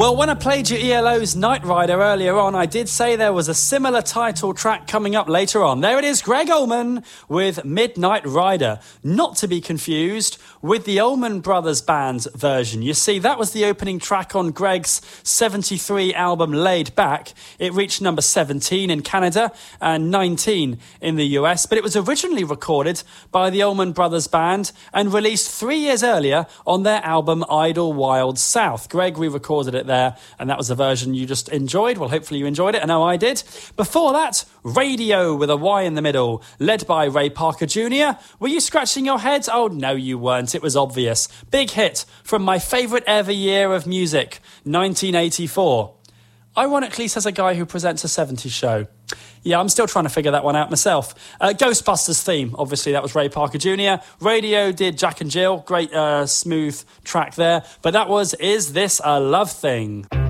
Well, when I played you ELO's Knight Rider earlier on, I did say there was a similar title track coming up later on. There it is, Greg Allman with Midnight Rider. Not to be confused with the Allman Brothers Band's version. You see, that was the opening track on Greg's 73 album Laid Back. It reached number 17 in Canada and 19 in the US, but it was originally recorded by the Allman Brothers Band and released 3 years earlier on their album Idle Wild South. Greg re-recorded it there, and that was the version you just enjoyed. Well, hopefully you enjoyed it. I know I did. Before that, Radio with a Y in the middle, led by Ray Parker Jr. Were you scratching your head? Oh, no, you weren't. It was obvious. Big hit from my favourite ever year of music, 1984. Ironically, says a guy who presents a 70s show. Yeah, I'm still trying to figure that one out myself. Ghostbusters theme, obviously, that was Ray Parker Jr. Radio did Jack and Jill, great smooth track there. But that was Is This a Love Thing?